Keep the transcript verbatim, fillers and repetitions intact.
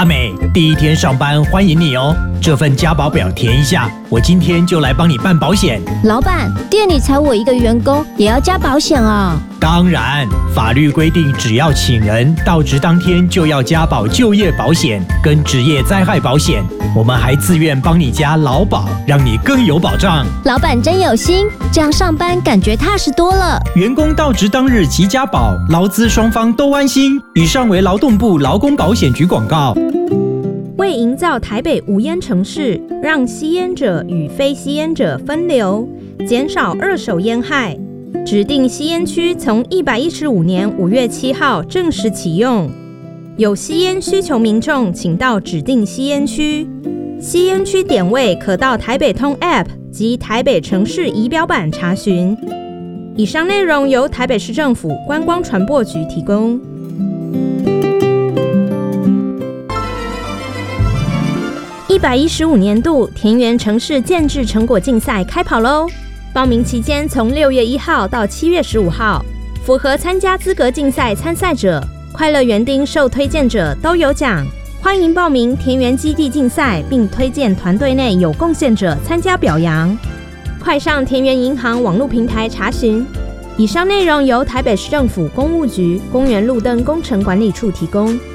美，第一天上班欢迎你哦。这份加保表填一下，我今天就来帮你办保险。 老板，店里才我一个员工，也要加保险啊？ 当然，法律规定，只要请人到职当天就要加保就业保险跟职业灾害保险。我们还自愿帮你加劳保，让你更有保障。 老板真有心，这样上班感觉踏实多了。 员工到职当日即加保，劳资双方都安心。以上为劳动部劳工保险局广告。 为营造台北无烟城市，让吸烟者与非吸烟者分流，减少二手烟害，指定吸烟区从一百一十五年五月七号正式启用。有吸烟需求民众，请到指定吸烟区。吸烟区点位可到台北通 App 及台北城市仪表板查询。以上内容由台北市政府观光传播局提供。一百一十五年度田园城市建制成果竞赛开跑喽！报名期间从六月一号到七月十五号，符合参加资格竞赛参赛者、快乐园丁受推荐者都有奖。欢迎报名田园基地竞赛，并推荐团队内有贡献者参加表扬。快上田园银行网络平台查询。以上内容由台北市政府公务局公园路灯工程管理处提供。